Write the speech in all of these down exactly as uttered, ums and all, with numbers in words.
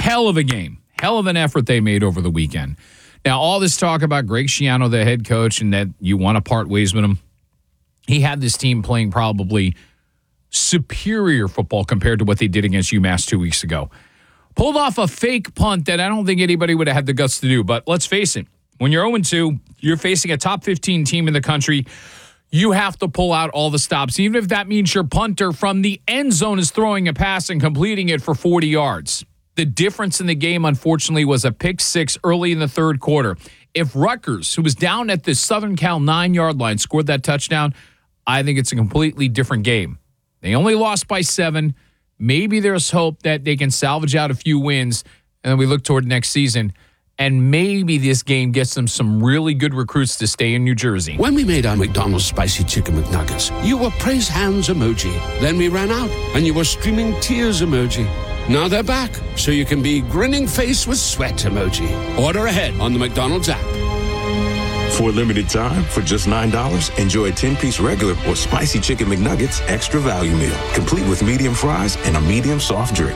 hell of a game. Hell of an effort they made over the weekend. Now, all this talk about Greg Schiano, the head coach, and that you want to part ways with him, he had this team playing probably superior football compared to what they did against UMass two weeks ago. Pulled off a fake punt that I don't think anybody would have had the guts to do. But let's face it, when you're oh and two, you're facing a top fifteen team in the country, you have to pull out all the stops, even if that means your punter from the end zone is throwing a pass and completing it for forty yards. The difference in the game, unfortunately, was a pick six early in the third quarter. If Rutgers, who was down at the Southern Cal nine-yard line, scored that touchdown, I think it's a completely different game. They only lost by seven. Maybe there's hope that they can salvage out a few wins, and then we look toward next season. And maybe this game gets them some really good recruits to stay in New Jersey. When we made our McDonald's Spicy Chicken McNuggets, you were praise hands emoji. Then we ran out, and you were streaming tears emoji. Now they're back, so you can be grinning face with sweat emoji. Order ahead on the McDonald's app. For a limited time, for just nine dollars, enjoy a ten-piece regular or Spicy Chicken McNuggets extra value meal, complete with medium fries and a medium soft drink.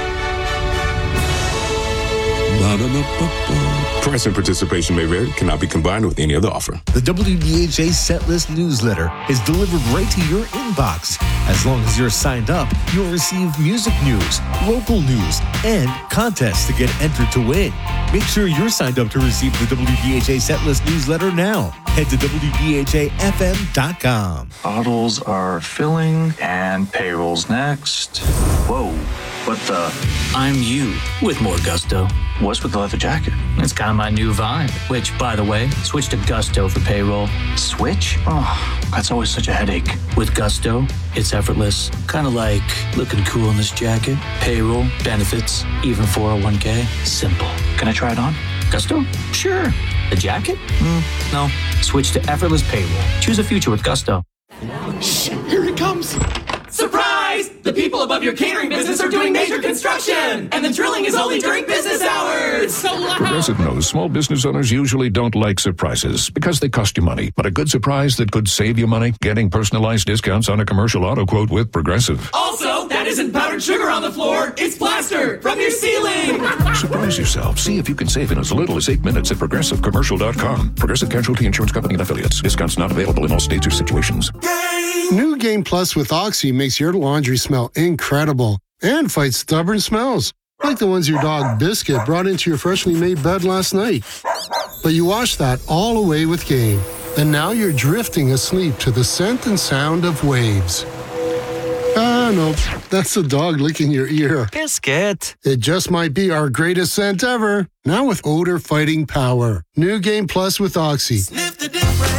Price and participation may vary, cannot be combined with any other offer. The W D H A Setlist newsletter is delivered right to your inbox. As long as you're signed up, you'll receive music news, local news, and contests to get entered to win. Make sure you're signed up to receive the W D H A Setlist newsletter now. Head to W D H A F M dot com. Bottles are filling and payroll's next. Whoa, what the? I'm you with more gusto. What's with the leather jacket? It's kind of my new vibe, which, by the way, switch to Gusto for payroll. Switch? Oh, that's always such a headache. With Gusto, it's effortless. Kind of like looking cool in this jacket. Payroll, benefits, even four oh one k. Simple. Can I try it on? Gusto? Sure. The jacket? Mm, no. Switch to effortless payroll. Choose a future with Gusto. Shh, here it comes. Surprise! The people above your catering business are doing major construction, and the drilling is only during business hours. So loud. Progressive knows small business owners usually don't like surprises because they cost you money. But a good surprise that could save you money, getting personalized discounts on a commercial auto quote with Progressive. Also, that isn't powdered sugar on the floor. It's plaster from your ceiling. Surprise yourself. See if you can save in as little as eight minutes at progressive commercial dot com. Progressive Casualty Insurance Company and Affiliates. Discounts not available in all states or situations. New Game Plus with Oxy makes your laundry smell incredible and fights stubborn smells, like the ones your dog Biscuit brought into your freshly made bed last night. But you washed that all away with Game, and now you're drifting asleep to the scent and sound of waves. Ah, no, that's the dog licking your ear. Biscuit. It just might be our greatest scent ever, now with odor-fighting power. New Game Plus with Oxy. Sniff the difference.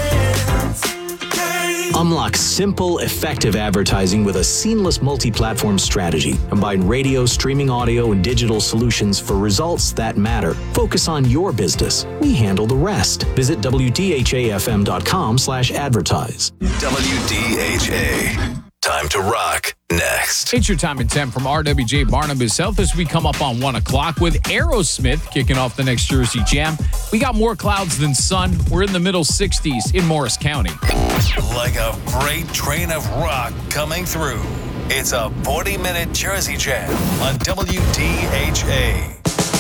Unlock simple, effective advertising with a seamless multi-platform strategy. Combine radio, streaming audio, and digital solutions for results that matter. Focus on your business. We handle the rest. Visit W D H A F M dot com slash advertise. W D H A. Time to rock next. It's your time and temp from R W J Barnabas Health as we come up on one o'clock with Aerosmith kicking off the next Jersey Jam. We got more clouds than sun. We're in the middle sixties in Morris County. Like a freight train of rock coming through. It's a forty-minute Jersey Jam on W D H A.